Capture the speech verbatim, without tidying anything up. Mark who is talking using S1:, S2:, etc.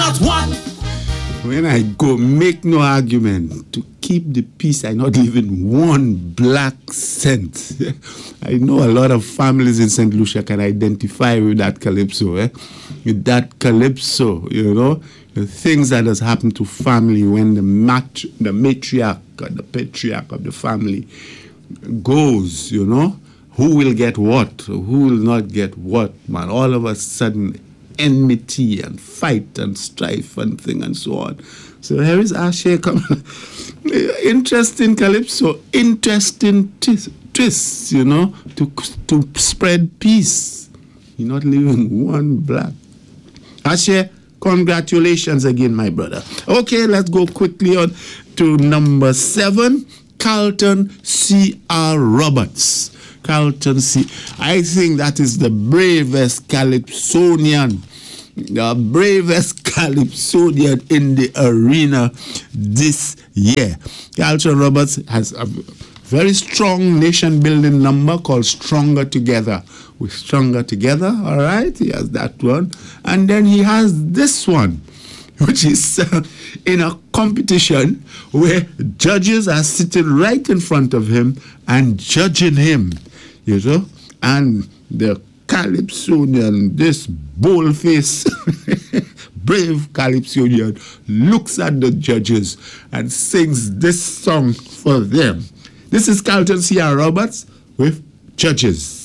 S1: not one.
S2: When I go, make no argument. To keep the peace, I not leaving one black cent. I know a lot of families in Saint Lucia can identify with that calypso, eh? With that calypso, you know, the things that has happened to family when the mat- the matriarch or the patriarch of the family goes, you know, who will get what, who will not get what, man. All of a sudden, enmity and fight and strife and thing and so on. So here is Ashe coming. Interesting calypso, interesting twist, twists, you know, to to spread peace. You're not leaving one black. Ashe, congratulations again, my brother. Okay, let's go quickly on to number seven, Carlton C R. Roberts. Carlton C. I think that is the bravest Calypsonian, the bravest Calypsonian in the arena this year. Carlton Roberts has a very strong nation-building number called Stronger Together. We're Stronger Together, all right? He has that one. And then he has this one, which is uh, in a competition where judges are sitting right in front of him and judging him, you know, and the Calypsonian, this bold-faced, brave Calypsonian, looks at the judges and sings this song for them. This is Carlton C R. Roberts with Judges.